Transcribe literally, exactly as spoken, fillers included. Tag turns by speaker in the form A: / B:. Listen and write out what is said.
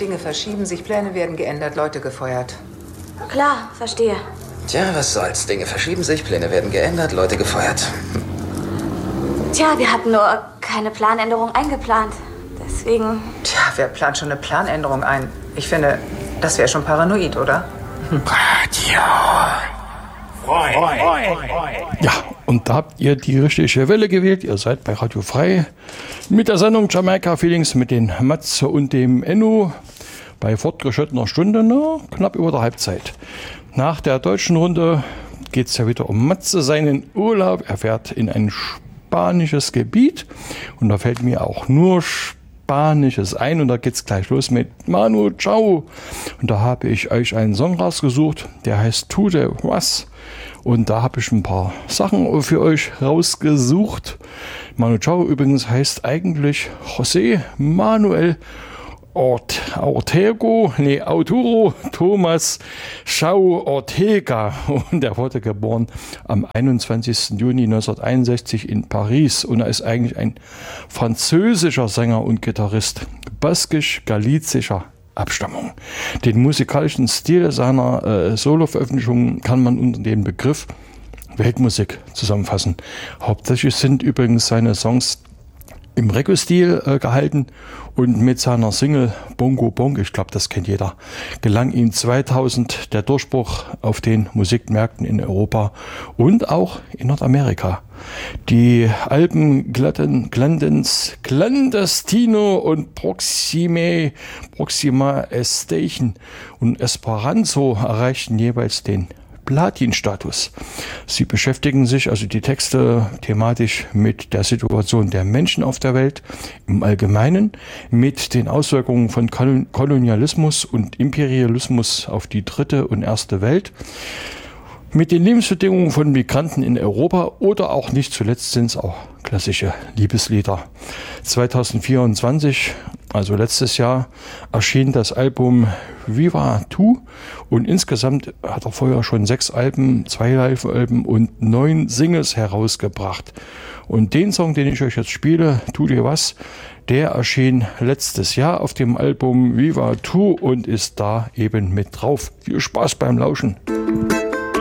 A: Dinge verschieben sich, Pläne werden geändert, Leute gefeuert.
B: Klar, verstehe.
C: Tja, was soll's. Dinge verschieben sich, Pläne werden geändert, Leute gefeuert.
B: Tja, wir hatten nur keine Planänderung eingeplant. Deswegen...
A: Tja, wer plant schon eine Planänderung ein? Ich finde, das wäre schon paranoid, oder?
D: Radio Frei. Ja, und da habt ihr die richtige Welle gewählt. Ihr seid bei Radio Frei mit der Sendung Jamaika Feelings mit den Matze und dem Enno bei fortgeschrittener Stunde, ne? Knapp über der Halbzeit. Nach der deutschen Runde geht es ja wieder um Matze, seinen Urlaub. Er fährt in ein spanisches Gebiet und da fällt mir auch nur Spanisches ein und da geht's gleich los mit Manu Chao. Und da habe ich euch einen Song rausgesucht, der heißt Tu de was. Und da habe ich ein paar Sachen für euch rausgesucht. Manu Chao übrigens heißt eigentlich José Manuel Ort, Ortego, nee, Arturo Thomas Chao Ortega, und er wurde geboren am einundzwanzigsten Juni neunzehnhunderteinundsechzig in Paris und er ist eigentlich ein französischer Sänger und Gitarrist baskisch-galizischer Abstammung. Den musikalischen Stil seiner äh, Solo-Veröffentlichungen kann man unter dem Begriff Weltmusik zusammenfassen. Hauptsächlich sind übrigens seine Songs im Reggae-Stil äh, gehalten und mit seiner Single Bongo Bong, ich glaube, das kennt jeder, gelang ihm zweitausend der Durchbruch auf den Musikmärkten in Europa und auch in Nordamerika. Die Alben Glendens, Clandestino und Proxime, Proxima Station und Esperanto erreichten jeweils den Platin-Status. Sie beschäftigen sich, also die Texte, thematisch mit der Situation der Menschen auf der Welt im Allgemeinen, mit den Auswirkungen von Kolonialismus und Imperialismus auf die dritte und erste Welt, mit den Lebensbedingungen von Migranten in Europa oder auch nicht zuletzt sind es auch klassische Liebeslieder. zweitausendvierundzwanzig, also letztes Jahr, erschien das Album Viva Tu und insgesamt hat er vorher schon sechs Alben, zwei Live-Alben und neun Singles herausgebracht. Und den Song, den ich euch jetzt spiele, Tu dir was, der erschien letztes Jahr auf dem Album Viva Tu und ist da eben mit drauf. Viel Spaß beim Lauschen.